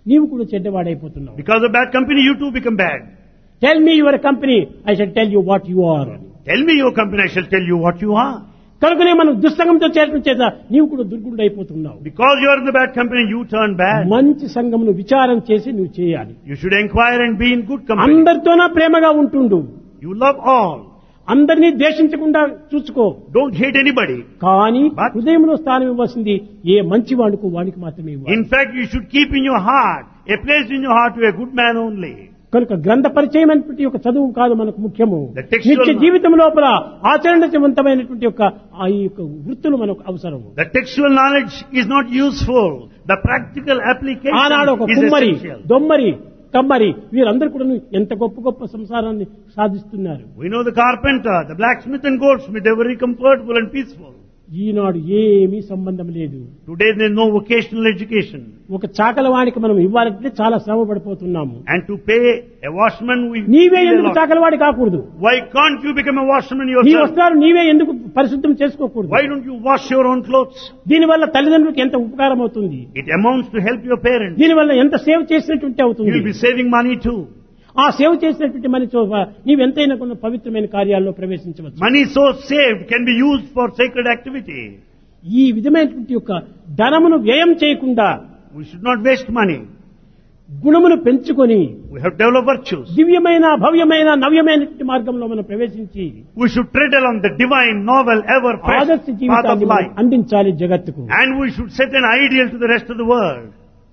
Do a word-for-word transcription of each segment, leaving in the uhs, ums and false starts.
నీవు కూడా చెడ్డవాడైపోతున్నావు. Because of bad company, you too become bad. Tell me your company, I shall tell you what you are. Tell me your company, I shall tell you what you are. కనుకనే మనం దుస్సంగంతో చేరడం చేత నీవు కూడా దుర్గుణుడు అయిపోతున్నావు. Because you are in the bad company, you turn bad. మంచి సంఘమును విచారం చేసి నువ్వు చేయాలి. You should inquire and be in good company. అందరితోనా ప్రేమగా ఉంటుండు. You love all. అందరినీ ద్వేషించకుండా చూసుకో. Don't hate anybody. కానీ But- హృదయంలో స్థానం ఇవ్వాల్సింది ఏ మంచి వాడుకు వానికి మాత్రమే ఇవ్వాలి. In fact, you should keep in your heart, a place in your heart to a good man only. కనుక గ్రంథ పరిచయం అనేటువంటి ఒక చదువు కాదు మనకు ముఖ్యము. The textual నిత్య జీవితం లోపల ఆచరణవంతమైనటువంటి యొక్క ఆ యొక్క వృత్తులు మనకు అవసరం. The textual knowledge is not useful. The practical application ఆనాడు ఒక is కుమ్మరి, essential. దొమ్మరి, కమ్మరి వీరందరూ కూడా ఎంత గొప్ప గొప్ప సంసారాన్ని సాధిస్తున్నారు. We know the carpenter, the blacksmith and goldsmith, they were very comfortable and peaceful. ఈనాడు ఏమీ సంబంధం లేదు. Today there is no vocational education. ఒక చాకలవాడికి మనం ఇవ్వాలంటే చాలా శ్రమ పడిపోతున్నాము. And to pay a washman, we నీవే feel a ఎందుకు lot. చాకలవాడి కాకూడదు? Why can't you become a washman నీ yourself? వస్త్రాలు నీవే ఎందుకు పరిశుద్ధం చేసుకోకూడదు? Why don't you wash your own clothes? దీనివల్ల తల్లిదండ్రులకు ఎంత ఉపకారం అవుతుంది? It amounts to help your parents. దీనివల్ల ఎంత సేవ చేసినటువంటి You అవుతుంది. will be saving money too. ఆ సేవ చేసినటువంటి మనిషి నీవెంతైనా కొన్ని పవిత్రమైన కార్యాల్లో ప్రవేశించవచ్చు. Money so saved can be used for sacred activity. ఈ విధమైనటువంటి యొక్క ధనమును వ్యయం చేయకుండా We should not waste money. గుణమును పెంచుకొని We have to develop virtues. దివ్యమైన భవ్యమైన నవ్యమైనటువంటి మార్గంలో మనం ప్రవేశించి We should tread along the divine, novel, ever fresh ఆదర్శ path of జీవితాన్ని life. అందించాలి జగత్తుకు. And we should set an ideal to the rest of the world.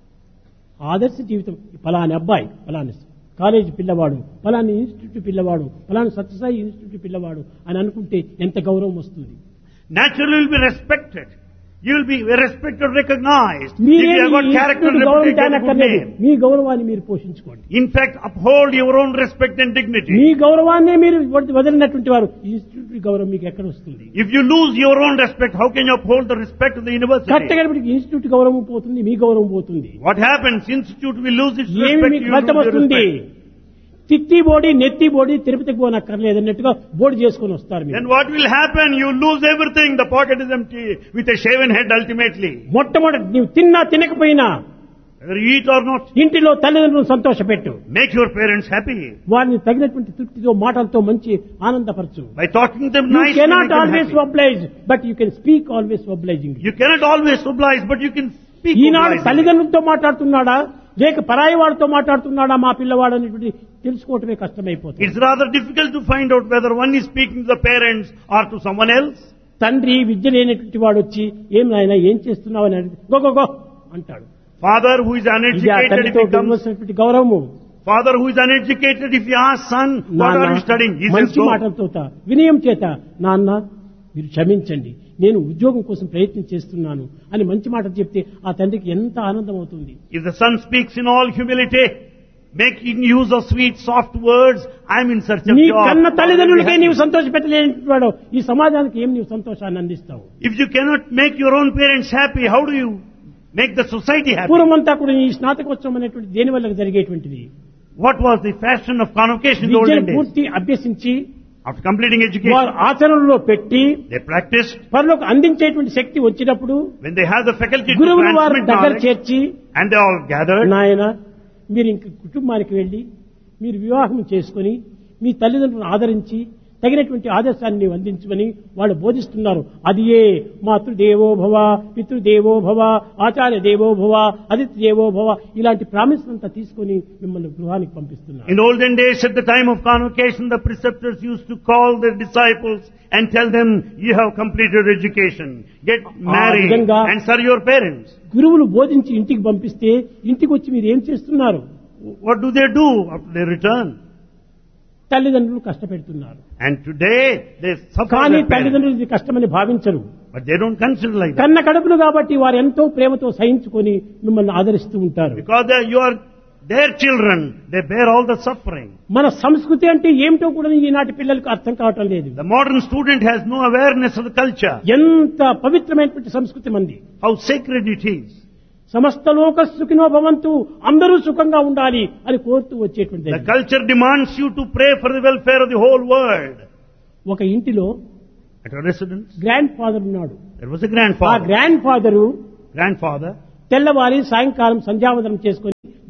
ఆదర్శ జీవితం ఫలాని అబ్బాయి, ఫలాని కాలేజీ పిల్లవాడు, ఫలాని ఇన్స్టిట్యూట్ పిల్లవాడు, ఫలాని సత్యసాయి ఇన్స్టిట్యూట్ పిల్లవాడు అని అనుకుంటే ఎంత గౌరవం వస్తుంది. Naturally, you will be respected. You will be respected, recognized. If మీరే you have got character and గౌరవం reputation, good దానక్కర్లేదు. name. మీ గౌరవాన్ని మీరు పోషించుకోండి. In fact, uphold your own respect and dignity. మీ గౌరవాన్నే మీరు వదిలినటువంటి వారు ఇన్స్టిట్యూట్ గౌరవం మీకు ఎక్కడ వస్తుంది? If you lose your own respect, how can you uphold the respect of the university? కట్టగడిపటికి institute గౌరవం పోతుంది, మీ గౌరవం పోతుంది. What happens? Institute will lose its ఏమి respect. మీకు You ఫలితం lose your వస్తుంది? respect. తిత్తి బోడి నెత్తి బోడి తిరుపతికి పోనక్కర్లేదు అన్నట్టుగా బోడి చేసుకుని వస్తారు మీరు. Then what will happen? You lose everything. The pocket is empty with a shaven head ultimately. మొట్టమొదటి నీవు తిన్నా తినకపోయినా Whether you eat or not, ఇంటిలో తల్లిదండ్రులను సంతోషపెట్టు. make your parents happy. వారిని తగినటువంటి తృప్తితో మాటలతో మంచి ఆనందపరచు. By talking to them You nicely, cannot make them always happy. oblige, but you can speak always obliging. You cannot always oblige, but you can speak Eenadu obligingly. తల్లిదండ్రులతో మాట్లాడుతున్నాడా లేక పరాయి వాడితో మాట్లాడుతున్నాడా మా పిల్లవాడు అనేటువంటి తెలుసుకోవటమే కష్టమైపోతుంది. It's rather difficult to find out whether one is speaking to the parents or to someone else. తండ్రి విద్య లేనటువంటి వాడు వచ్చి ఏం నాయనా ఏం చేస్తున్నావు అని అడిగితే గో గో గో అంటాడు. Father who is ఇది ఆ uneducated, if తండ్రితో he comes, ఉండవలసినటువంటి గౌరవము. father who is uneducated, if he asks son, what are you studying? He says, మంచి go. మాటలతో వినయం చేత నాన్న మీరు క్షమించండి నేను ఉద్యోగం కోసం ప్రయత్నం చేస్తున్నాను అని మంచి మాటలు చెప్తే ఆ తండ్రికి ఎంత ఆనందం అవుతుంది. If the son speaks in all humility, making use of sweet, soft words, I am in search of నీ job. కన్న తల్లిదండ్రులకే నీవు సంతోష పెట్టలేని వాడు ఈ సమాజానికి ఏం నీవు సంతోషాన్ని అందిస్తావు? If you cannot make your own parents happy, how do you make the society happy? పూర్వమంతా కూడా ఈ స్నాతకోత్సవం అనేటువంటి దేని వల్ల జరిగేటువంటిది. What was the fashion of convocation in the olden విద్యను days? పూర్తి అభ్యసించి After completing వారు education, ఆచరణలో పెట్టి they practiced. పరులకు అందించేటువంటి శక్తి వచ్చినప్పుడు When they have the faculty to గురువులు వారి transmit దగ్గర knowledge, చేర్చి and they all gathered, నాయన మీరు ఇంక కుటుంబానికి వెళ్లి మీరు వివాహం చేసుకుని మీ తల్లిదండ్రులను ఆదరించి తగినటువంటి ఆదర్శాన్ని నీవు అందించమని వాళ్ళు బోధిస్తున్నారు. అది ఏ మాతృదేవో భవ, పితృదేవో భవ, ఆచార్య దేవో భవ, అతిథి దేవో భవ ఇలాంటి ప్రామిస్ అంతా తీసుకొని మిమ్మల్ని గృహానికి పంపిస్తున్నారు. in olden days at the time of convocation, the preceptors used to call their disciples and tell them, you have completed education, get married విధంగా and serve your parents. గురువులు బోధించి ఇంటికి పంపిస్తే ఇంటికి వచ్చి మీరు ఏం చేస్తున్నారు? What do they do after they return? తల్లిదండ్రులు కష్టపెడుతున్నారు. And today they suffer కానీ their parents, తల్లిదండ్రులు ఇది కష్టమని భావించరు. but they don't consider like that. కన్న కడుపులు కాబట్టి వారు ఎంతో ప్రేమతో సహించుకొని మిమ్మల్ని ఆదరిస్తూ ఉంటారు. Because they, you are their children, they bear all the suffering. మన సంస్కృతి అంటే ఏమిటో కూడా ఈనాటి పిల్లలకు అర్థం కావటం లేదు. The modern student has no awareness of the culture, ఎంత పవిత్రమైనటువంటి సంస్కృతి మంది. how sacred it is. సమస్త లోక సుఖినో భవంతు అందరూ సుఖంగా ఉండాలి అని కోరుతూ వచ్చేటువంటి The culture demands you to pray for the welfare of the whole world. ఒక ఇంటిలో At a residence, grand father ఉన్నాడు. there was a ఆ grandfather. గ్రాండ్ ఫాదరు Grandfather, తెల్లవారి సాయంకాలం సంధ్యావందనం చేసుకొని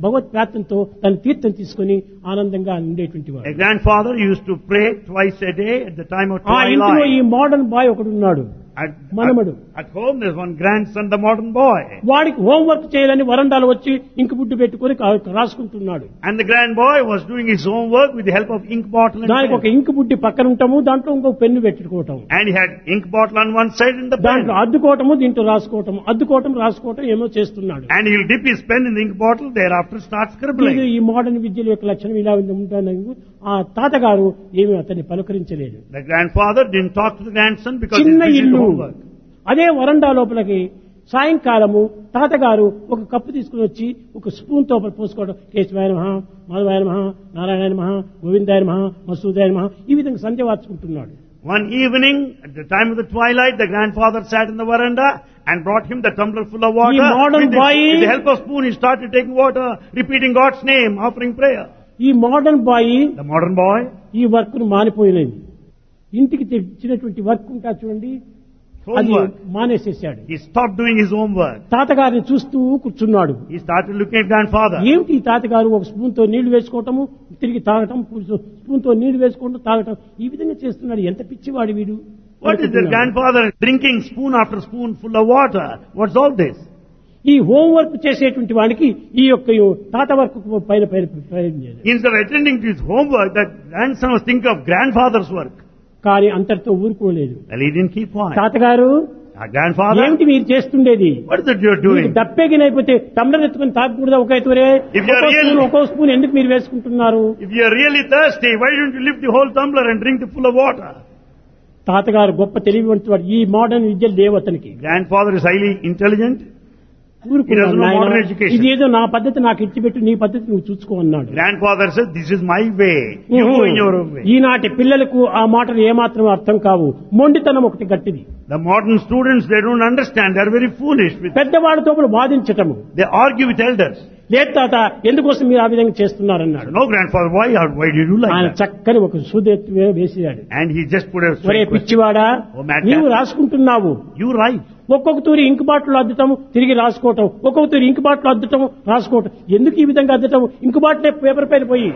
భగవత్ ప్రార్థనతో తన తీర్థం తీసుకొని ఆనందంగా ఉండేటువంటి వాడు. A grandfather used to pray twice a day at the time of ఆ ఇంట్లో ఈ twilight. మోడర్న్ బాయ్ ఒకడు ఉన్నాడు, At, మనమడు. at, at home there's one grandson, the modern boy. వాడికి హోంవర్క్ చేయాలని వరండాలో వచ్చి ఇంకు బుడ్డు పెట్టుకొని కా- రాసుకుంటున్నాడు. And the grand boy was doing his homework with the help of ink bottle and దానికి ఒక pen. ఇంకు బుడ్డి పక్కన ఉంటాము, దాంట్లో ఇంకొక పెన్ను పెట్టుకోవటం, And he had ink bottle on one side and the pen. దాంట్లో అద్దుకోవటము, దీంట్లో రాసుకోవటం, అద్దుకోవటం రాసుకోవటం ఏమో చేస్తున్నాడు. And he'll dip his pen in the ink bottle, thereafter start ఇది scribbling. ఈ మోడర్న్ విద్యల యొక్క లక్షణం ఇలా ఉంటాను. ఆ తాతగారు ఏమీ అతన్ని పలుకరించలేదు. The grandfather didn't talk to the grandson because he's చిన్న busy with ఇల్లు, homework. అదే వరండా లోపలికి సాయంకాలము తాతగారు ఒక కప్పు తీసుకుని వచ్చి ఒక స్పూన్ తో పోసుకోవడం, కేశవాయ నమః, మాధవాయ నమః, నారాయణ నమః, గోవిందాయ నమః, మసూదాయ నమః, ఈ విధంగా సంధ్య వార్చుకుంటున్నాడు. One evening, at the time of the twilight, the grandfather sat in the veranda and brought him the tumbler full of water. He modern With the, boy- with the help of spoon, he started taking water, repeating God's name, offering prayer. ఈ modern bye The modern boy, ఈ work ను మానిపోయినది. ఇంటికి తెచ్చినటువంటి work ఉంటా చూడండి, అది homework, మానేసేసాడు. he stopped doing his homework. తాతగారిని చూస్తూ కూర్చున్నాడు. He started looking at grandfather. ఏమిటి ఈ తాతగారు ఒక స్పూన్ తో నీళ్లు వేసుకోవటము, తిరిగి తాగటం, స్పూన్ తో నీళ్లు వేసుకోవటం, తాగటం, ఈ విధంగా చేస్తున్నాడు. ఎంత పిచ్చివాడు వీడు. What is the grandfather drinking spoon after spoon full of water? What's all this? ఈ హోంవర్క్ చేసేటువంటి వాడికి ఈ యొక్క తాత వర్క్ పైన పైన పైన చేయలేదు. Instead of attending to his homework, that grandson was thinking of grandfather's work. కానీ అంతటితో ఊరుకోలేదు. Well, he didn't keep quiet. తాతగారు Our grandfather, ఏమిటి మీరు చేస్తుండేది? what is it you're doing? దప్పేగినైపోతే టమ్లర్ ఎత్తుకుని తాగకూడదా? ఒక ఎత్తురే If you are really- ఒక్కో స్పూన్ ఎందుకు మీరు వేసుకుంటున్నారు? If you are really thirsty, why don't you lift the whole tumbler and drink it full of water? తాతగారు గొప్ప తెలివివంతుడు. ఈ మోడర్న్ విద్యలు లేవు అతనికి. Grandfather is highly intelligent. ఊరుకున్నాడు. He doesn't know నాయనా, modern education. ఇది ఏదో నా పద్ధతి నాకు ఇచ్చిపెట్టు, నీ పద్ధతి నువ్వు చూసుకో అన్నాడు. Grandfather said, this is my way. You go in your own way. ఈనాటి పిల్లలకు ఆ మాటలు ఏమాత్రం అర్థం కావు. మొండితనం ఒకటి గట్టిది. The modern students, they don't understand. They are very foolish. With, పెద్దవాడితో కూడా వాదించటము. they argue with elders. లేదు తాత, ఎందుకోసం మీరు ఆ విధంగా చేస్తున్నారన్నాడు. No, grandfather, why, why did you do like ఆయన that? చక్కని ఒక సూదెత్తి వేసాడు. And he just put a ఒరే straight question. పిచ్చివాడా, ఓ madman. నీవు రాసుకుంటున్నావు. You write. ఒక్కొక్క తూరి ఇంక్ బాటిల్ అద్దటం, తిరిగి రాసుకోవటం, ఒక్కొక్క తూరి ఇంక్ బాటిల్ అద్దటం, రాసుకోవటం. ఎందుకు ఈ విధంగా అద్దటం? ఇంక్ బాటిల్ పేపర్ పైన పోయి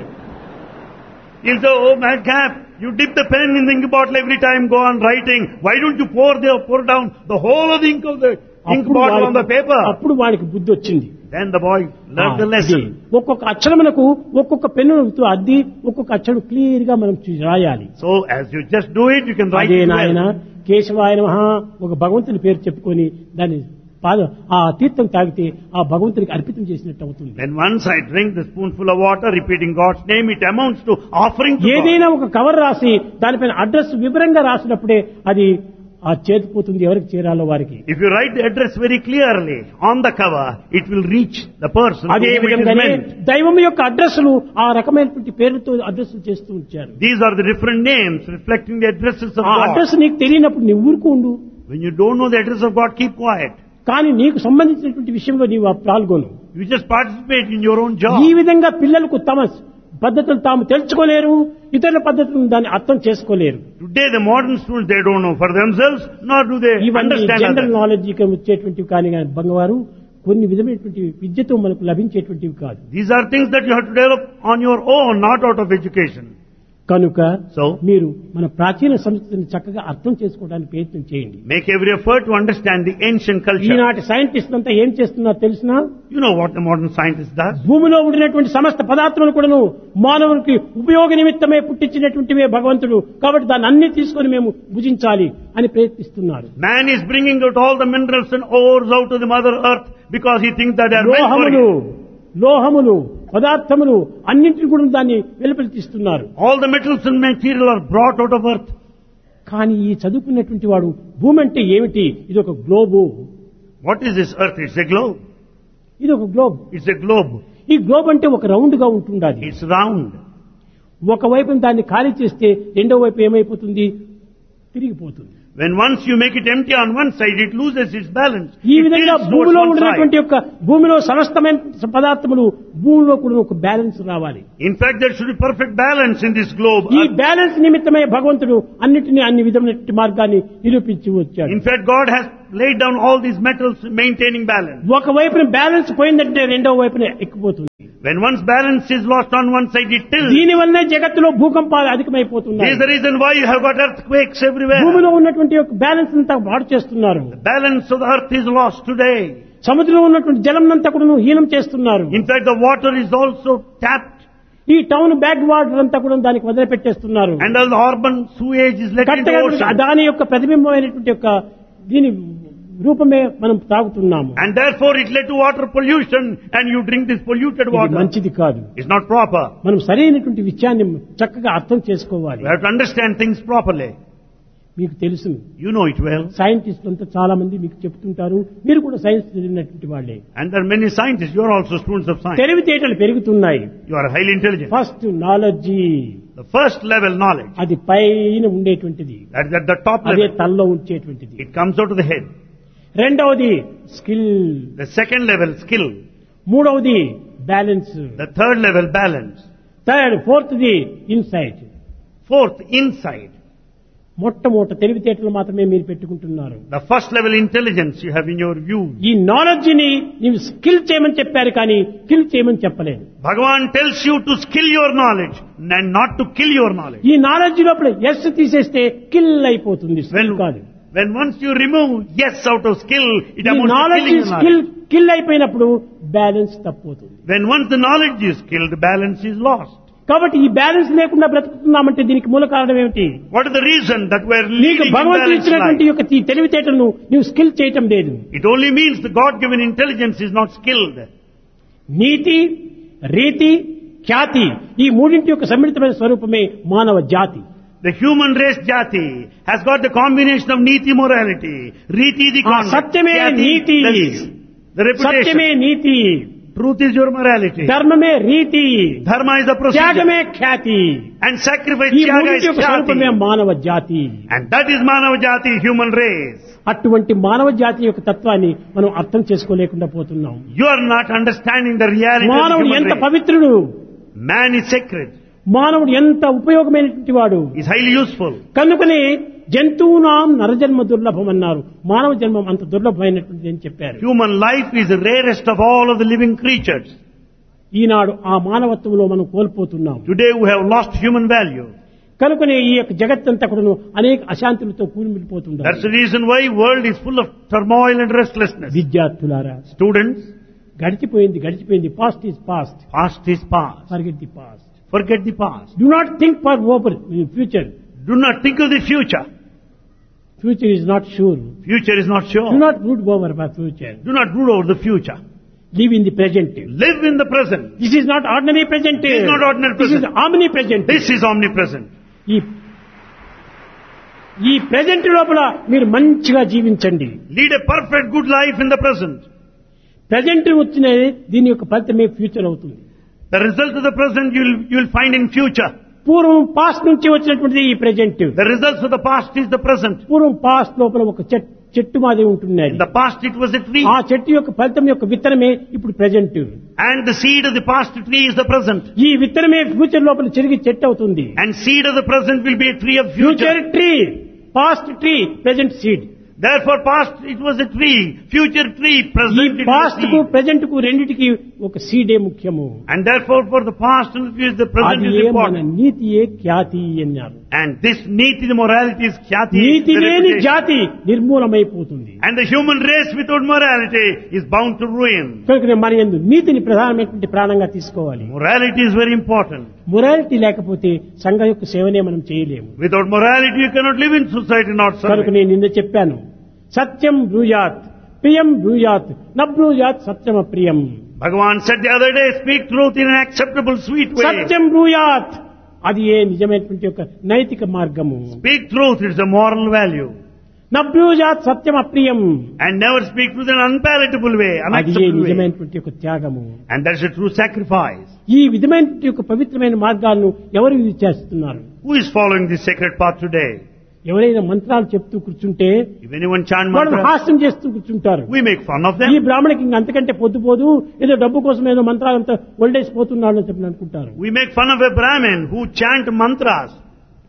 He'll say, oh madcap, you dip the pen in the ink bottle every time, go on writing. Why don't you pour the, pour down the whole of the ink of the ink అప్పుడు bottle on the వాడికి- paper? అప్పుడు వాడికి బుద్ధి వచ్చింది. Then the boy learned the lesson. ఒక్కొక్క అక్షరమునకు ఒక్కొక్క పెన్నుతో అద్ది ఒక్కొక్క అక్షరం క్లియర్ గా మనం చూ- రాయాలి. So as you just do it, you can write అదే it నాయన well. కేశవాయ నమః ఒక భగవంతుని పేరు చెప్పుకొని దాన్ని పాద ఆ తీర్థం తాగితే ఆ భగవంతునికి అర్పితం చేసినట్టు అవుతుంది. When once I drink the spoonful of water, repeating God's name, it amounts to offering to God. ఏదైనా ఒక కవర్ రాసి దానిపైన అడ్రస్ వివరంగా రాసినప్పుడే అది ఆ చేతిపోతుంది ఎవరికి చేరాలో వారికి. If you write the address very clearly on the cover, it will reach the person to అదే whom it is విధంగానే meant. దైవం యొక్క అడ్రస్లు ఆ రకమైనటువంటి పేర్లతో అడ్రస్లు చేస్తూ ఉంచారు. These are the different names reflecting the addresses of ఆ God. అడ్రస్ నీకు తెలియనప్పుడు నీ ఊరుకు ఉండు. When you don't know the address of God, keep quiet. కానీ నీకు సంబంధించినటువంటి విషయంలో నీవు పాల్గొను. You just participate in your own job. ఈ విధంగా పిల్లలకు తమ పద్ధతులు తాము తెలుసుకోలేరు, ఇతరుల పద్ధతులను దాన్ని అర్థం చేసుకోలేరు. Today the modern students, they don't know for themselves, nor do they ఇవన్నీ understand జనరల్ others. నాలెడ్జ్ వచ్చేటువంటివి కానీ కానీ బంగవారు కొన్ని విధమైనటువంటి విద్యతో మనకు లభించేటువంటివి కాదు. These are things that you have to develop on your own, not out of education. కనుక So, మీరు మన ప్రాచీన సంస్కృతిని చక్కగా అర్థం చేసుకోవడానికి ప్రయత్నం చేయండి. make every effort to understand the ancient culture. ఈనాటి సైంటిస్ట్ అంతా ఏం చేస్తున్నారో తెలిసినా, You know what the modern scientist does? భూమిలో ఉండినటువంటి సమస్త పదార్థములు కూడాను మానవునికి ఉపయోగ నిమిత్తమే పుట్టించినటువంటివే భగవంతుడు, కాబట్టి దాన్ని అన్ని తీసుకొని మేము భుజించాలి అని ప్రయత్నిస్తున్నారు. Man is bringing out all the minerals and ores out of the mother earth because he thinks that they are meant for లోహములు him. లోహములు పదార్థములు అన్నింటిని కూడా దాన్ని వెలుపలిస్తున్నారు. All the metals and material are brought out of earth. కానీ ఈ చదువుకున్నటువంటి వాడు భూమి అంటే ఏమిటి? ఇది ఒక globe, What is this earth? It's a globe. ఇది ఒక గ్లోబ్. It's a globe. ఈ గ్లోబ్ అంటే ఒక రౌండ్ గా ఉంటుండాలి. It's round. ఒకవైపు దాన్ని ఖాళీ చేస్తే రెండో వైపు ఏమైపోతుంది? తిరిగిపోతుంది. When once you make it empty on one side, it loses its balance. ఈ It విధంగా tilts towards భూమిలో one ఉన్నటువంటి side. యొక్క భూమిలో సమస్తమైన పదార్థములు భూమిలో కూడా ఒక బ్యాలెన్స్ రావాలి. In fact, there should be perfect balance in this globe. ఈ బ్యాలెన్స్ నిమిత్తమే భగవంతుడు అన్నిటినీ అన్ని విధమైన మార్గాన్ని నిరూపించి వచ్చాడు. In fact, God has laid down all these metals maintaining balance. ఒక వైపున బ్యాలెన్స్ పోయిందంటే రెండో వైపున ఎక్కిపోతుంది. When one's balance is lost on one side, it tilts. దీని వల్లనే జగత్తులో భూకంపాలు This అధికమైపోతున్నాయి. is the reason why you have got earthquakes everywhere. భూమిలో ఉన్నటువంటి యొక్క బ్యాలెన్స్ అంతా పాడు చేస్తున్నారు. The balance of the earth is lost today. సముద్రంలో ఉన్నటువంటి జలం అంతా కూడా హీనం చేస్తున్నారు. In fact, the water is also tapped. ఈ టౌన్ బ్యాక్ వాటర్ అంతా కూడా దానికి వదిలిపెట్టేస్తున్నారు. And all the urban sewage is let into the కట్టగా ocean. దాని యొక్క ప్రతిబింబమైనటువంటి యొక్క దీని రూపమే మనం తాగుతున్నాము. And therefore it led to water pollution, and you drink this polluted ఇది water. మంచిది కాదు. It's not proper. మనం సరైనటువంటి విషయాన్ని చక్కగా అర్థం చేసుకోవాలి. We have to understand things properly. మీకు తెలుసు, You know it well. సైంటిస్టులు అంతా చాలా మంది మీకు చెప్తుంటారు. మీరు కూడా సైన్స్ చదివినటువంటి వాళ్ళే. And there are many scientists. You are also students of science. తెలివితేటలు పెరుగుతున్నాయి. You are highly intelligent. First knowledge, The first level knowledge, అది పైన ఉండేటువంటిది, that is at the top అదే level. తలలో ఉంచేటువంటిది. It comes out of the head. రెండవది skill, The second level, skill. మూడవది balance, The third level, balance. Third ఫోర్త్ది insight. Fourth, insight. మొట్టమొదట తెలివితేటలు మాత్రమే మీరు పెట్టుకుంటున్నారు. The first level intelligence you have in your view. ఈ నాలెడ్జ్ ని నీవు స్కిల్ చేయమని చెప్పారు, కానీ కిల్ చేయమని చెప్పలేదు. Bhagavan tells you to skill your knowledge and not to kill your knowledge. ఈ నాలెడ్జ్ లోపల ఎస్ తీసేస్తే కిల్ అయిపోతుంది, స్కిల్ కాదు. When once you remove yes out of skill, it ఈ amounts to knowledge killing the skill knowledge. Kill అయిపోయినప్పుడు balance తప్పుతుంది. When once the knowledge is killed, balance is lost. కాబట్టి ఈ balance లేకుండా బ్రతుకుతున్నామంటే దీనికి మూల కారణం ఏమిటి? What is the reason that we are నీకు leading భగవంతుడు imbalanced ఇచ్చినటువంటి life? యొక్క ఈ తెలివితేటలను నీవు స్కిల్ చేయటం లేదు. It only means the God-given intelligence is not skilled. నీతి, రీతి, ఖ్యాతి, ఈ మూడింటి యొక్క సమ్మిళితమైన స్వరూపమే మానవ జాతి. The human race jati has got the combination of niti, morality, riti the ఆ conduct, సత్యమే jati, నీతి, the, the సత్యమే reputation, NITI, truth is your morality, ధర్మమే రీతి, dharma is the procedure, త్యాగమే Khyati. and sacrifice ఈ tyaga మూడింటి is యొక్క స్వరూపమే jati. మానవ జాతి. And that is manava jati, human race. అటువంటి మానవ జాతి యొక్క తత్వాన్ని మనం అర్థం చేసుకోలేకుండా పోతున్నాం. You are not understanding the reality of the మానవుడు human ఎంత race. పవిత్రుడు, Man is sacred, మానవుడు ఎంత ఉపయోగమైనటువంటి వాడు. is highly useful. కనుకనే జంతువునాం నరజన్మ దుర్లభం అన్నారు. మానవ జన్మం అంత దుర్లభమైనటువంటి అని చెప్పారు. Human life is the rarest of all of the living creatures. ఈనాడు ఆ మానవత్వంలో మనం కోల్పోతున్నాం. Today we have lost human value. కనుకనే ఈ యొక్క జగత్తంతా కూడా అనేక అశాంతులతో కూలిమిలిపోతుంది. That's the reason why world is full of turmoil and restlessness. విద్యార్థులారా, Students, గడిచిపోయింది గడిచిపోయింది past is past, past is past. Forget the past. Forget the past. Do not think for over future. Do not think of the future. Future is not sure. Future is not do sure. Not brood over for future. Do not brood over the future. Live in the present. Live in the present. This is not ordinary present. This is not ordinary this is present. Omni present. This is omnipresent. ఈ ఈ present లోపల మీరు మంచిగా జీవించండి. Lead a perfect good life in the present. Present వచ్చిన దీని యొక్క ఫలితమే ఫ్యూచర్ అవుతుంది. The result of the present you will, you will find in future. పూర్వం పాస్ట్ నుంచి వచ్చినటువంటిది ఈ present. The results of the past is the present. పూర్వం past లోపల ఒక చెట్- చెట్టు మాది ఉంటున్నది. In the past it was a tree. ఆ చెట్టు యొక్క ఫలితం యొక్క విత్తనమే ఇప్పుడు present. And the seed of the past tree is the present. ఈ విత్తనమే ఫ్యూచర్ లోపల చెరిగి చెట్టు అవుతుంది. And seed of the present will be a tree of future future. Tree, past tree, present seed. Therefore past it was a tree, future tree, ఈ present it was past కు seed. Present కు రెండిటికి ఒక సీడే ముఖ్యము. And therefore for the past and the future the present అది is ఏ మన important. నీతియే ఖ్యాతి అన్నారు. And this niti, the morality is khyati. NITI the లేని reputation. జాతి నిర్మూలమైపోతుంది. And the human race without morality is bound to ruin. కనుక మన యందు నీతిని ప్రధానమైనటువంటి ప్రాణంగా తీసుకోవాలి. Morality is very important. Morality లేకపోతే సంఘ యొక్క సేవనే మనం చేయలేము. Without morality you cannot live in society, not కనుక serve. నేను నిన్న చెప్పాను, సత్యం బ్రూయాత్, ప్రియం బ్రూయాత్, న బ్రూయాత్ సత్యం అప్రియం. Bhagavan said the other day, speak truth in an acceptable, sweet way. సత్యం బ్రూయాత్, అది ఏ నిజమైనటువంటి యొక్క నైతిక మార్గము. Speak truth, it's a moral value. న బ్రూయాత్ సత్యం అప్రియం, And never speak truth in an unpalatable way, అది ఏ unacceptable way. నిజమైనటువంటి యొక్క త్యాగము. And that's a true sacrifice. ఈ విధమైనటువంటి యొక్క పవిత్రమైన మార్గాలను ఎవరు ఇది చేస్తున్నారు? Who is following this sacred path today? ఎవరైనా మంత్రాలు చెప్తూ కూర్చుంటే If anyone chant వాళ్ళు mantra, హాస్యం చేస్తూ కూర్చుంటారు. we make fun of ఈ them. బ్రాహ్మణికి ఇంక అంతకంటే పొద్దు పోదు, ఏదో డబ్బు కోసం ఏదో మంత్రాలంతా ఒల్డేసిపోతున్నాడు అని చెప్పి అనుకుంటారు. We make fun of a Brahmin who chant mantras.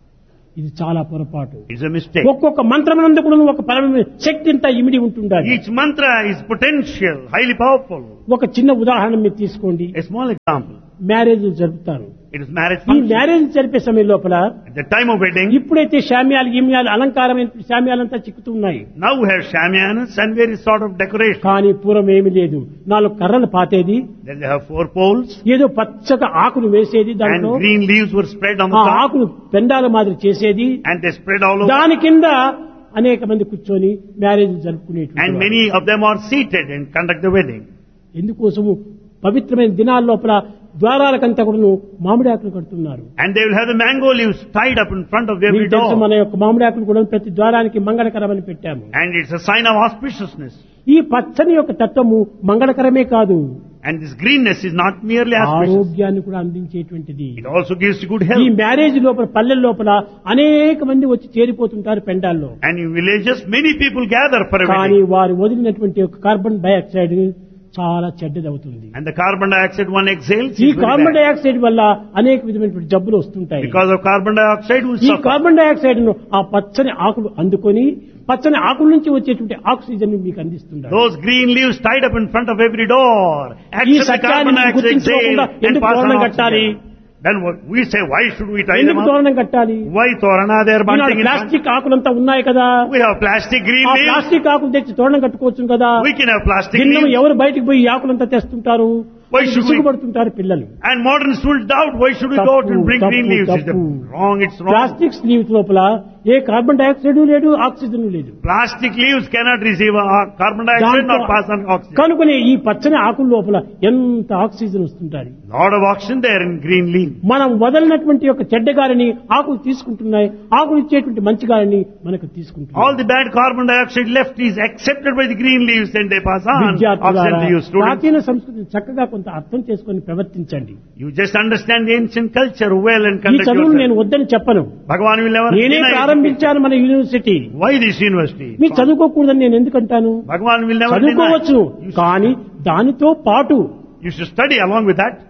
ఇది చాలా పొరపాటు. It's a mistake. ఒక్కొక్క మంత్రమునందు కూడా ఒక పరమ శక్తి అంతా ఇమిడి ఉంటుండాలి. Each mantra is potential, highly powerful. ఒక చిన్న ఉదాహరణ మీరు తీసుకోండి. A small example. మ్యారేజ్ జరుపుతారు. It is marriage ఈ function. మ్యారేజ్ జరిపే సమయం లోపల At the time of wedding, ఇప్పుడైతే శామ్యాలు గిమ్యాలు అలంకారమైన శామ్యాలంతా చిక్కుతూ ఉన్నాయి. now we have shamianas and various sort of decoration. కానీ పూర్వం ఏమీ లేదు. నాలుగు కర్రలు పాతేది, Then they have four poles ఏదో పచ్చగా ఆకులు వేసేది, and దాంట్లో green leaves were spread on ఆ the top ఆకులు పెండాల మాదిరి చేసేది, and they spread all over. దాని కింద అనేక మంది కూర్చొని marriage జరుపుకునేటువంటి And many of them are seated and conduct the wedding. ఎందుకోసము పవిత్రమైన దినాల లోపల ద్వారాలకంతా కూడా మామిడి ఆకులు కడుతున్నారు. And they will have the mango leaves tied up in front of every మీకు తెలుసు, door. మన యొక్క మామిడి ఆకులు కూడా ప్రతి ద్వారానికి మంగళకరమని పెట్టాము. And it's a sign of auspiciousness. ఈ పచ్చని యొక్క తత్వము మంగళకరమే కాదు, And this greenness is not merely auspicious. ఆరోగ్యాన్ని కూడా అందించేటువంటిది. It also gives good ఈ health. మ్యారేజ్ లోపల పల్లెల లోపల అనేక మంది వచ్చి చేరిపోతుంటారు పెండాల్లో. And in villages, many people gather for a కానీ wedding. వారు వదిలినటువంటి యొక్క కార్బన్ డైఆక్సైడ్ చాలా చెడ్డదవుతుంది. And the carbon dioxide one exhales ఈ is very carbon bad. Dioxide వల్ల అనేక విధమైనటువంటి జబ్బులు వస్తుంటాయి. Because of carbon dioxide, we ఈ suffer. కార్బన్ డైఆక్సైడ్ ను ఆ పచ్చని ఆకులు అందుకొని పచ్చని ఆకుల నుంచి వచ్చేటువంటి ఆక్సిజన్ మీకు అందిస్తున్నారు. Those green leaves tied up in front of every door ఈ accept the సత్యాన్ని carbon dioxide గుర్తించుకోకుండా exhale and ఎందుకు pass on తోరణం కట్టాలి? oxygen. Then what we say, why should we tie them ఎందుకు up? తోరణం కట్టాలి? Why torana they are Eenadu bunting in front? Plastic ఆకులంతా ఉన్నాయి కదా, We have plastic green ఆ leaves. ప్లాస్టిక్ ఆకులు తెచ్చి తోరణం కట్టుకోవచ్చు కదా. We can have plastic భిన్నం leaves. ఎవరు బయటికి పోయి ఈ ఆకులంతా తెస్తుంటారు? Why should we- విసుగుపడుతుంటారు పిల్లలు. And modern students doubt, why should we go out and bring తప్పు, green leaves? Is తప్పు. it wrong? It's wrong. Plastic sleeves లోపల ఏ కార్బన్ డైఆక్సైడ్ లేదు, ఆక్సిజన్ లేదు. Plastic leaves cannot receive a carbon dioxide nor pass on oxygen. కనుకనే ఈ పచ్చని ఆకుల లోపల ఎంత ఆక్సిజన్ వస్తుంటాయి. Lot of oxygen there in green leaf. మనం వదలినటువంటి యొక్క చెడ్డ గాలిని ఆకులు తీసుకుంటున్నాయి, ఆకులు ఇచ్చేటువంటి మంచి గాలిని మనకు All తీసుకుంటున్నాయి. the bad carbon dioxide left is accepted by the green leaves and they pass on oxygen విద్యార్థులారా, to you students. ప్రాచీన సంస్కృతిని చక్కగా కొంత అర్థం చేసుకొని ప్రవర్తించండి. You just understand the ancient culture well and ఈ conduct చదువును నేను yourself. వద్దని చెప్పను. Bhagavan will never నేనే deny it. ప్రారంభించాను మన యూనివర్సిటీ. Why this university? మీరు చదువుకోకూడదని నేను ఎందుకంటాను? Bhagavan will never deny. చదువుకోవచ్చు, You should- కానీ దానితో పాటు You should study along with that.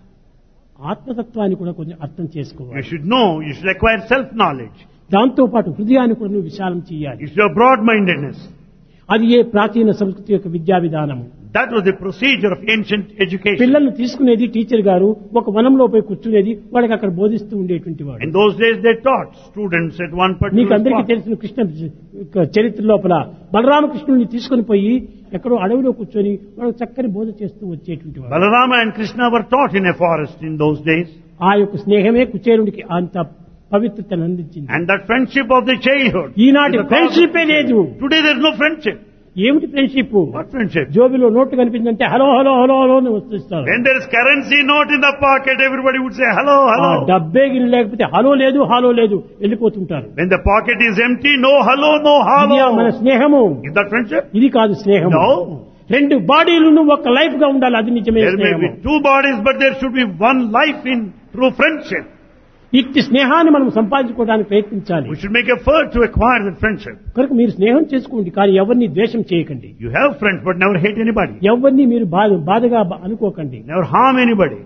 ఆత్మతత్వాన్ని కూడా కొంచెం అర్థం You చేసుకోవాలి. should know. You should acquire self-knowledge. దాంతో పాటు హృదయాన్ని కూడా నువ్వు విశాలం చేయాలి. You should have broad-mindedness. అది ఏ ప్రాచీన సంస్కృతి యొక్క విద్యా విధానము. That was the procedure of ancient education. పిల్లల్ని తీసుకునేది టీచర్ గారు ఒక వనంలో పోయి కూర్చునేది, వాళ్ళకి అక్కడ బోధిస్తూ ఉండేటువంటి వాడు. In those days they taught students at one మీకు particular అందరికీ spot. తెలిసిన కృష్ణ చరిత్ర లోపల బలరామకృష్ణుని తీసుకుని పోయి ఎక్కడో అడవిలో కూర్చొని వాళ్ళకి చక్కని బోధ చేస్తూ వచ్చేటువంటి వాడు. Balarama and Krishna were taught in a forest in those days. ఆ యొక్క స్నేహమే కుచేరుడికి అంత పవిత్రతను అందించింది. And that friendship of the childhood. ఈనాటి is the cause of friendship లేదు. Today there is no friendship. ఏమిటి ఫ్రెండ్షిప్? What friendship? జోబిలో నోట్లు కనిపిందంటే హలో హలో హలో హలో అని వస్తున్నారు. When there is currency note in the pocket, everybody would say hello, ఆ hello. డబ్బే గిరి లేకపోతే hello లేదు hello లేదు వెళ్ళిపోతుంటారు. When the pocket is empty, no hello, no ఇది మన hello. స్నేహము. Is that friendship? ఇది కాదు స్నేహం. No. రెండు బాడీలను ఒక లైఫ్ గా ఉండాలి, అది నిజమే There may స్నేహము. be two bodies, but there should be one life in true friendship. ఇట్టి స్నేహాన్ని మనం సంపాదించుకోవడానికి ప్రయత్నించాలి. We should make effort to acquire that friendship. కనుక మీరు స్నేహం చేసుకోండి, కానీ ఎవరిని ద్వేషం చేయకండి. You have friends, but never hate anybody. ఎవరిని మీరు బాధ బాధగా బ- అనుకోకండి. Never harm anybody.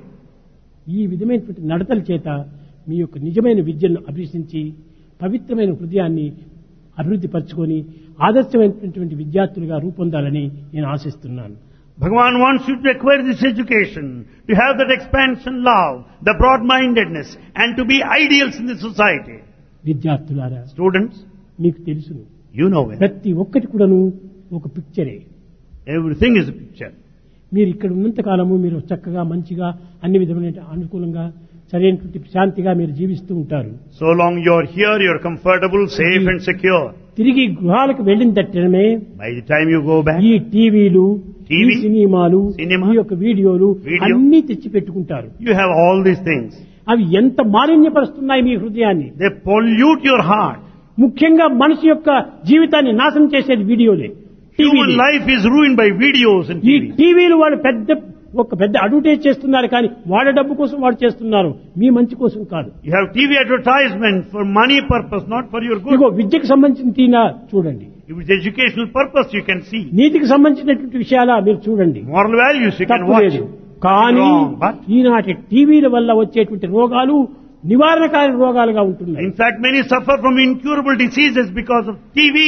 ఈ విధమైనటువంటి నడతల చేత మీ యొక్క నిజమైన విద్యను అభ్యసించి పవిత్రమైన హృదయాన్ని అభివృద్ధి పరచుకొని ఆదర్శమైనటువంటి విద్యార్థులుగా రూపొందాలని నేను ఆశిస్తున్నాను. Bhagavan wants you to acquire this education, to have that expansion love, the broad-mindedness, and to be ideals in the society. విద్యార్థులారా, Students, మీకు తెలుసును, you know it. ప్రతి ఒక్కటి కూడాను ఒక పిక్చరే. Everything is a picture. మీరు ఇక్కడ ఉన్నంత కాలము మీరు చక్కగా మంచిగా అన్ని విధమైన అనుకూలంగా సరైనటువంటి శాంతిగా మీరు జీవిస్తూ ఉంటారు. So long you're here, you're comfortable, safe and secure. తిరిగి గృహాలకు వెళ్ళిన తట్టమే By the time you go back, ఈ టీవీలు, ఈ టీవీ, సినిమాలు, సినిమా, ఈ యొక్క వీడియోలు వీడియో, అన్ని తెచ్చి పెట్టుకుంటారు. you have all these things. అవి ఎంత మాలిన్యపరుస్తున్నాయి మీ హృదయాన్ని. They pollute your heart. ముఖ్యంగా మనిషి యొక్క జీవితాన్ని నాశనం చేసేది వీడియోలే, Human టీవీలే. life is ruined by videos and ఈ T V. టీవీలు వాళ్ళు పెద్ద ఒక పెద్ద అడ్వర్టైజ్ చేస్తున్నారు, కానీ వాళ్ళ డబ్బు కోసం వాడు చేస్తున్నారు, మీ మంచి కోసం కాదు. You have T V advertisement for money purpose, not for your good. ఇగో విద్యకు సంబంధించిన తీనా చూడండి, If it's educational purpose, you can see. నీతికి సంబంధించినటువంటి విషయాలా మీరు చూడండి, Moral values, you can తప్పు watch. లేదు. కానీ Wrong, but ఈనాటి టీవీల వల్ల వచ్చేటువంటి రోగాలు నివారణకారి రోగాలుగా ఉంటున్నాయి. In fact, many suffer from incurable diseases because of T V.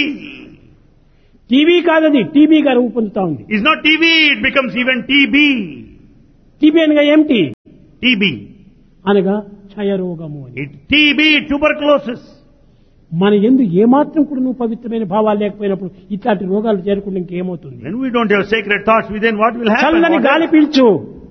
TV కాదది టీబీగా రూపొందుతా ఉంది. It's not T V, it becomes even T B. TB అనగా ఏమిటి? T B. అనగా క్షయరోగము అని. It, T B, tuberculosis. మన యందు ఏమాత్రం కూడా నువ్వు పవిత్రమైన భావాలు లేకపోయినప్పుడు ఇట్లాంటి రోగాలు చేరకుండా ఇంకేమవుతుంది? When we don't have sacred thoughts within, what will happen? చల్లని What గాలి else? పీల్చు.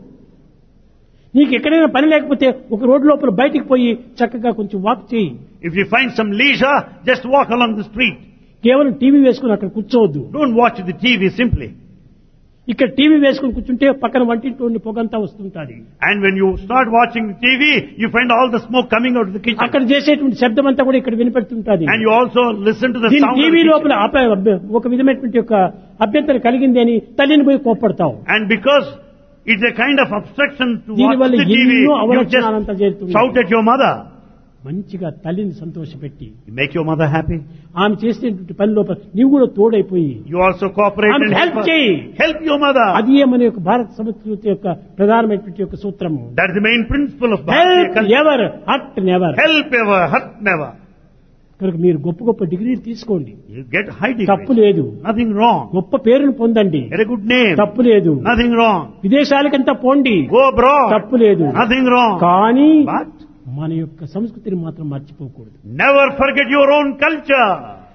నీకు ఎక్కడైనా పని లేకపోతే ఒక రోడ్డు లోపల బయటికి పోయి చక్కగా కొంచెం వాక్ చేయి. If you find some leisure, just walk along the street. కేవలం టీవీ వేసుకుని అక్కడ కూర్చోవద్దు. Don't watch the T V simply. ఇక్కడ టీవీ వేసుకుని కూర్చుంటే పక్కన వంటింటి పొగంతా వస్తుంటది. And when you start watching the T V, you find all the smoke coming out of the kitchen. అక్కడ చేసేటువంటి శబ్దం అంతా కూడా ఇక్కడ వినిపెడుతుంటది. And you also listen to the దీని sound of టీవీ the లోపల kitchen. అప- అబ్బ- ఒక విధమైనటువంటి యొక్క అభ్యంతరం కలిగింది అని తల్లిని పోయి కోప్పడతావు. And because it's a kind of obstruction to watch దీనివల్ల the T V, ఎన్నో you అవలక్షణాలంతా just చేరుతున్నాయి. shout at your mother. మంచిగా తల్లిని సంతోషపెట్టి You make your mother happy. ఆమె చేసేటువంటి పని లోపల నీవు కూడా తోడైపోయి You also cooperate And and help help, her. చేయి. Help your mother. అది మన యొక్క భారత సంస్కృతి యొక్క ప్రధానమైనటువంటి యొక్క సూత్రము. That's the main principle of Bharatiya help culture. Ever hurt never. Help ever, hurt never. కనుక మీరు గొప్ప గొప్ప డిగ్రీలు తీసుకోండి, You get high తప్పు degree. లేదు. Nothing wrong. గొప్ప పేరును పొందండి, Get a good name. తప్పు లేదు. Nothing wrong. విదేశాలకంతా పోండి, Go abroad. తప్పు లేదు. Nothing wrong. కానీ But మన యొక్క సంస్కృతిని మాత్రం మర్చిపోకూడదు. never forget your own culture.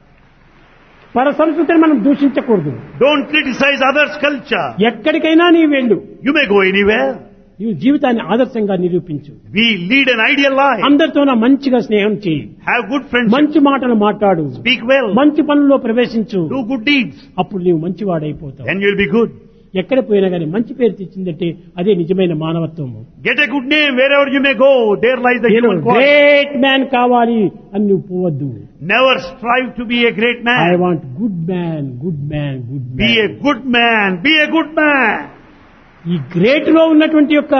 పర సంస్కృతిని మనం దూషించకూడదు. Don't criticize others' culture. ఎక్కడికైనా నీ వెళ్ళు, You may go anywhere. నీవు జీవితాన్ని ఆదర్శంగా నిరూపించు. We lead an ideal life. అందరితో మంచిగా స్నేహం చేయి, Have good friendship. మంచి మాటలు మాట్లాడు, Speak well. మంచి పనుల్లో ప్రవేశించు. Do good deeds. అప్పుడు నీవు మంచివాడైపోతావు. Then you'll be good. ఎక్కడ పోయినా కానీ మంచి పేరు తెచ్చిందంటే అదే నిజమైన మానవత్వము. Get a good name wherever you may go. There lies the నేను human quality. గ్రేట్ మ్యాన్ కావాలి అని నువ్వు పోవద్దు. Never strive to be a great I man. Want good man, good man, good Be a man. good man. Be a good man. ఈ great లో ఉన్నటువంటి యొక్క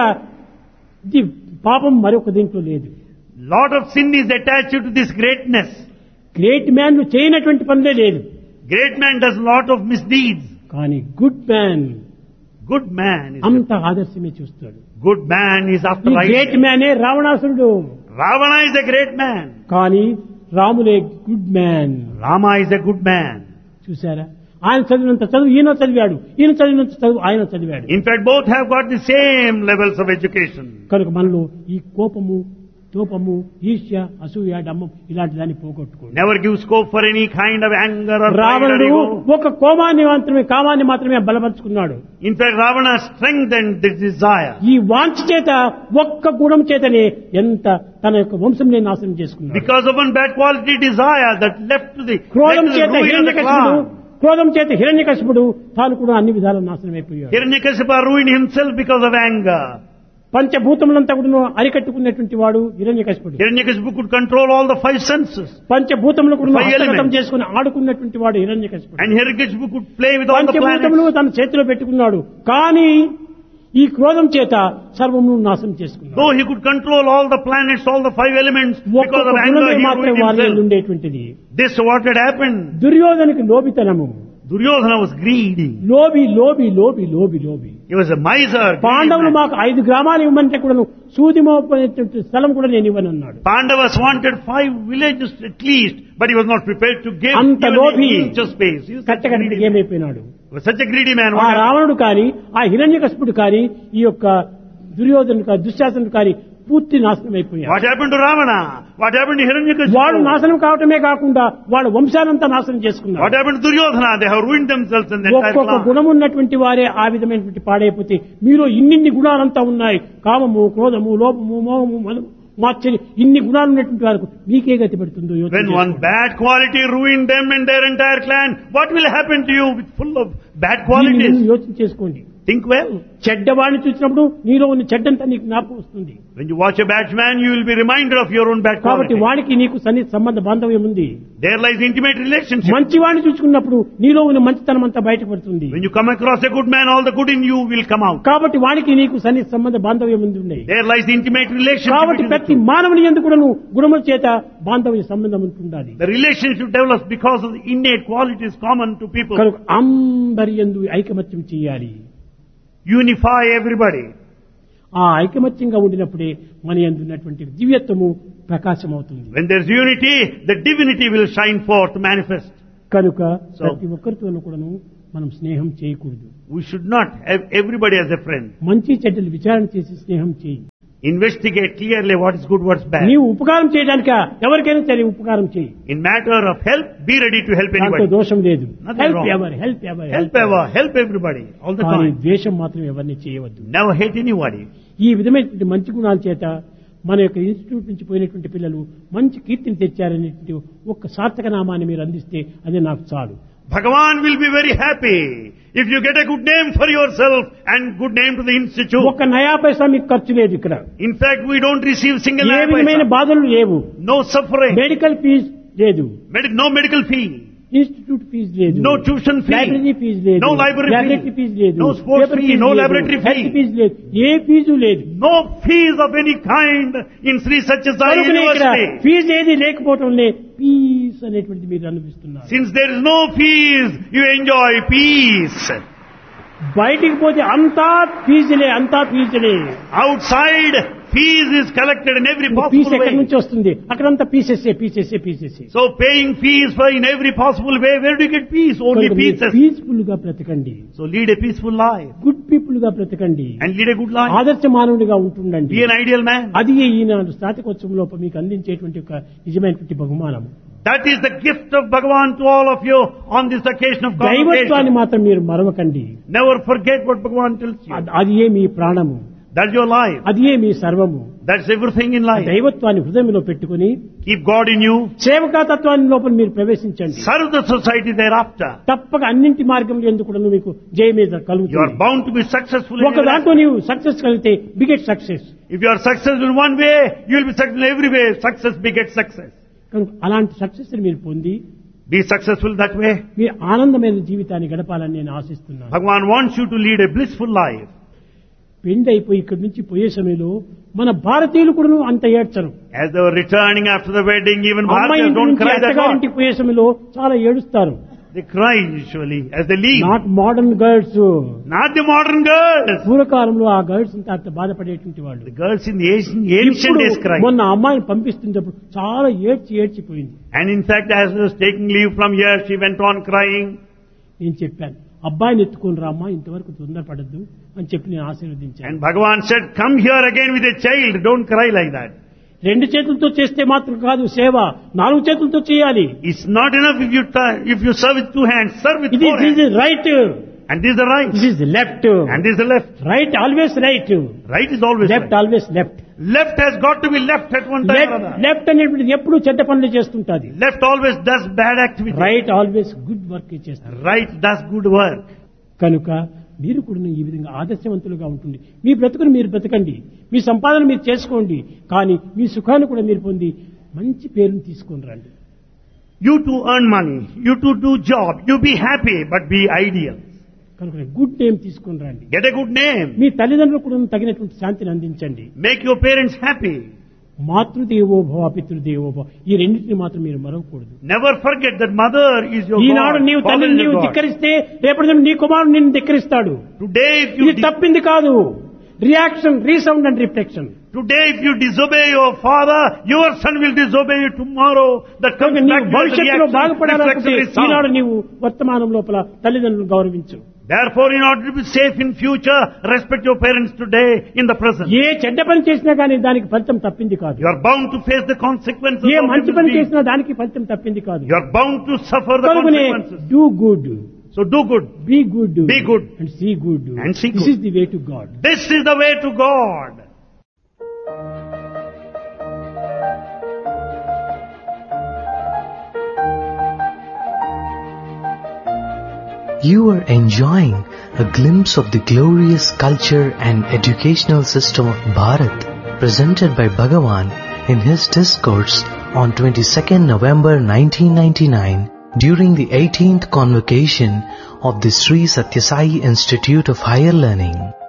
ఇది పాపం మరొక దీంట్లో లేదు. Lot of sin is attached to this greatness. Great man చేయనటువంటి పనులే లేదు. Great man does lot of misdeeds. కానీ good man Good man is అంత ఆదర్శమే చూస్తాడు. good man is ఈ after గ్రేట్ righteousness. మ్యానే రావణాసురుడు. Ravana is a great man. కానీ రాములే good man. Rama is a good man. చూసారా, ఆయన చదివినంత చదువు ఈయన చదివాడు, ఈయన చదివినంత చదువు ఆయన చదివాడు. In fact, both have got the same levels of education. కనుక మనలో ఈ కోపము, తోపము, ఈర్ష్య, అసూయ, డమ్మం ఇలాంటి దాన్ని పోగొట్టుకోండి. Never give scope for any kind of anger or pride or రావణుడు ego. ఒక కోమాన్ని మాత్రమే కామాన్ని మాత్రమే బలపరుచుకున్నాడు. In fact, Ravana strengthened the desire. ఈ వాంఛ చేత ఒక్క గుణం చేతనే ఎంత తన యొక్క వంశంనే నాశనం చేసుకున్నాడు. Because of one bad quality desire that left to the, క్రోధం led to the చేత ruin of the హిరణ్యకశిపుడు clan. క్రోధం చేత హిరణ్యకశిపుడు తాను కూడా అన్ని విధాల నాశనం అయిపోయాడు. Hiranyakasipa ruined himself because of anger. పంచభూతములంతా కూడా అరికట్టుకున్నటువంటి వాడు హిరణ్యకశిపుడు. Hiranyakasipu could control all the five senses. పంచభూతములు కూడా Five హస్తగతం elements. చేసుకుని ఆడుకున్నటువంటి వాడు హిరణ్యకశిపుడు. And Hiranyakasipu could play with all the పంచభూతములు planets. తన చేతిలో పెట్టుకున్నాడు. కానీ ఈ క్రోధం చేత సర్వమును నాశనం చేసుకున్నాడు. Though he could control all the planets, all the five elements, because ఒక్కొక్క of anger గుణమే he మాత్రం ruined వారిలో himself. ఉండేటువంటిది. This what had happened. దుర్యోధనకి లోబితనము. Duryodhana was greedy. లోబి లోబి లోబి లోబి లోబి. He was a miser. greedy పాండవులు man. మాకు ఐదు గ్రామాలు ఇవ్వమంటే కూడా సూది మోపేటువంటి స్థలం కూడా నేను ఇవ్వనన్నాడు. Pandavas wanted five villages at least, but he was not prepared to give అంత even లోభి an inch of space. He was such a కట్టకడికి greedy man. ఏమైపోయినాడు. He was such a greedy man. ఆ What happened? రావణుడు కాని, ఆ హిరణ్యకశిపుడు కాని, ఈ యొక్క దుర్యోధనుడు కాని, దుశ్శాసనుడు కాని పూర్తి నాశనం అయిపోయాడు. What happened to Ravana? What happened to Hiranyakasipu? వాడు నాశనం కావటమే కాకుండా వాళ్ళ వంశానంతా నాశనం What చేసుకున్నాడు. happened to Duryodhana? They have ruined themselves in the entire ఒక్కొక్క clan. గుణం ఉన్నటువంటి వారే ఆ విధమైనటువంటి పాడైపోతే మీరు ఇన్నిన్ని గుణాలంతా ఉన్నాయి. కామము, క్రోధము, లోపము, మోహము, మదము, మాత్సర్యం, ఇన్ని గుణాలు ఉన్నటువంటి వారికి మీకే గతి పెడుతుందో యోచన When one చేసుకోండి. bad quality ruined them and their entire clan, what will happen to you with full of bad దీన్ని qualities? మీరు యోచన చేసుకోండి. Think well. చెడ్డవాడిని చూసినప్పుడు నీలో ఉన్న చెడ్డంతా నీకు జ్ఞాపకం వస్తుంది. When you watch a bad man, you will be reminded of your own bad కాబట్టి quality. వాడికి నీకు సన్నిహిత సంబంధ బాంధవ్యం ఉంది. There lies intimate relationship. మంచివాడిని చూసుకున్నప్పుడు నీలో ఉన్న మంచితనం అంతా బయటపడుతుంది. When you come across a good man, all the good in you will come out. కాబట్టి వాడికి నీకు సన్నిహిత సంబంధ బాంధవ్యం ఉంది ఉన్నాయి. There lies intimate relationship. కాబట్టి between the ప్రతి two. మానవుని ఎందుకు కూడా నువ్వు గుణముల చేత బాంధవ్య సంబంధం ఉంటుండాలి. The relationship develops because of the innate qualities common to people. కనుక అందరి యందు ఐకమత్యం చేయాలి. Unify everybody. ఆ ఐకమత్యంగా ఉండినప్పుడే మన యందు ఉన్నటువంటి దివ్యత్వము ప్రకాశమవుతుంది. When there is unity, the divinity will shine forth, manifest. కనుక So- ప్రతి ఒక్కరితోనూ కూడాను మనం స్నేహం చేయకూడదు. We should not have everybody as a friend. మంచి చెడ్డలు విచారణ చేసి స్నేహం చేయి. Investigate clearly what is good, what's bad. నీవు ఉపకారం చేయడానిక ఎవరికైనా సరే ఉపకారం చేయి. In matter of help, be ready to help దాంతో anybody. దోషం లేదు. Nothing help wrong. Ever help ever Help ever, help everybody, all the కానీ time. ద్వేషం మాత్రం ఎవరిని చేయవద్దు. Never hate anybody. ఈ విధమైనటువంటి మంచి గుణాల చేత మన యొక్క ఇన్స్టిట్యూట్ నుంచి పోయినటువంటి పిల్లలు మంచి కీర్తిని తెచ్చారనేటువంటి ఒక్క సార్థక నామాన్ని మీరు అందిస్తే అదే నాకు చాలు. Bhagavan will be very happy if you get a good name for yourself and good name to the institute. ఒక్క నయా పైసా మీకు ఖర్చు లేదు ఇక్కడ. In fact, we don't receive single A naya విధమైన paisa. బాధలు లేవు. No suffering. మెడికల్ ఫీజు లేదు. Medi- no medical fee. Institute fee లేదు. No tuition fee. Library fee లేదు. No library laboratory fee. Fee లేదు. No sports paper fee, fee no లేదు. laboratory health fee. Fee లేదు. ఏ fee లేదు. No fees of any kind in Sri Sathya Sai కనుకనే ఇక్కడ University. Fee ఏది లేకపోవటం వల్లే పీస్ అనేటువంటిది మీరు అనిపిస్తున్నారు. Since there is no fees, you enjoy peace. బయటికి పోతే అంతా ఫీజులే అంతా ఫీజులే. Outside, fees is collected in every fee possible ఎక్కడి way. నుంచి వస్తుంది? అక్కడంతా పీసెస్సే పీసెస్సే పీసెస్సే. So paying fees for in every possible way, where do you get peace? Only pieces. Peaceful గా బ్రతకండి. So lead a peaceful life good people గా బ్రతకండి. and lead a good life. ఆదర్శ మానవుడిగా ఉంటుండండి. Be an ideal man. అది ఈనాడు స్నాతకోత్సవం లోపల మీకు అందించేటువంటి ఒక నిజమైనటువంటి బహుమానం. That is the gift of Bhagavan to all of you on this occasion of దైవత్వాన్ని convocation. మాత్రం మీరు మరవకండి. Never forget what Bhagavan tells you. అద్- అది ఏ మీ ప్రాణము, That's your life. అది ఏ మీ సర్వము. That's everything in life. దైవత్వాన్ని హృదయంలో పెట్టుకుని Keep God in you. సేవకాతత్వాన్ని లోపల మీరు ప్రవేశించండి. Serve the society thereafter. తప్పక అన్నింటి మార్గంలో ఎందుకు కూడా మీకు జయ మీద You are కలుగుతుంది. bound to be successful in ఒక your life. దాంట్లో నీవు సక్సెస్ కలిగితే beget success. If you are successful in one way, you will be successful in every way. Success begets success. కనుక అలాంటి సక్సెస్ మీరు పొంది Be successful that way. మీరు ఆనందమైన జీవితాన్ని గడపాలని నేను ఆశిస్తున్నాను. Bhagavan wants you to lead a blissful life. పెండి అయిపోయి ఇక్కడి నుంచి పోయే సమయంలో మన భారతీయులు కూడా అంత ఏడ్చరు. As they were returning after the wedding, even అమ్మాయి Bharatiyas ఇంటి don't నుంచి cry that much. అత్తగారింటికి పోయే సమయంలో చాలా ఏడుస్తారు. They cry usually as they leave. Not modern girls. Not the modern girls. పూర్వకాలంలో ఆ గర్ల్స్ అంతా అంత బాధపడేటువంటి వాళ్ళు. The girls in the ancient, ancient ఇప్పుడు days cry. మొన్న అమ్మాయిని పంపిస్తున్నప్పుడు చాలా ఏడ్చి ఏడ్చిపోయింది. And in fact, as she was taking leave from here, she went on crying. నేను చెప్పాను, అబ్బాయిని ఎత్తుకొని రా అమ్మా, ఇంతవరకు తొందరపడద్దు అని చెప్పి నేను ఆశీర్వదించాను. And Bhagavan said, come here again with a child. Don't cry like that. రెండు చేతులతో చేస్తే మాత్రం కాదు సేవ, నాలుగు చేతులతో చేయాలి. It's not enough if you t- if you serve with two hands. Serve with ఇది four hands. Right, And this is the right. This is left. And this is the left. Right always right, Right is always left right. Always left. Left has got to be left at one time or left other. Left అనేటువంటిది ఎప్పుడు చెడ్డ పనులు చేస్తుంటది. Left always does bad activity. Right always good work చేస్తారు. Right does good work. కనుక మీరు కూడా ఈ విధంగా ఆదర్శవంతులుగా ఉంటుంది. మీ బ్రతుకును మీరు బ్రతకండి, మీ సంపాదన మీరు చేసుకోండి, కానీ మీ సుఖాన్ని కూడా మీరు పొంది మంచి పేరుని తీసుకొని రండి. You too earn money. You too do job. You be happy, but be ideal. కనుక గుడ్ నేమ్ తీసుకొని రండి. Get a good name. మీ తల్లిదండ్రులకు కూడా తగినటువంటి శాంతిని అందించండి. Make your parents happy. మాతృదేవో భవ పితృదేవో భవ, ఈ రెండింటిని మాత్రం మీరు మరవకూడదు. Never forget that mother is your Eenadu God. నీవు Father తల్లిని is నీవు your God. ధిక్కరిస్తే రేపటి నీ కుమారుడు నిన్ను ధిక్కరిస్తాడు. Today if you ఇది di- తప్పింది కాదు. Reaction, resound and reflection. today if you disobey your father, your son will disobey you tomorrow. That comes కనుక నీవు back to the భవిష్యత్తులో reaction, బాగుపడాలనుకుంటే reflection is Eenadu sound. నీవు వర్తమానం లోపల తల్లిదండ్రులను గౌరవించు. Therefore, in order to be safe in future, respect your parents today in the present. ఏ చెడ్డ పని చేసినా కానీ దానికి ఫలితం తప్పింది కాదు. You are bound to face the consequences A of మంచి evil పని deeds. చేసినా దానికి ఫలితం తప్పింది కాదు. You are bound to suffer the కనుకనే consequences. Do good, So do good. Be good, Be good. And see good. And see this good. Is the way to God. This is the way to God. You are enjoying a glimpse of the glorious culture and educational system of Bharat, presented by Bhagavan in his discourse on twenty-second November nineteen ninety-nine during the eighteenth convocation of the Sri Sathya Sai Institute of Higher Learning.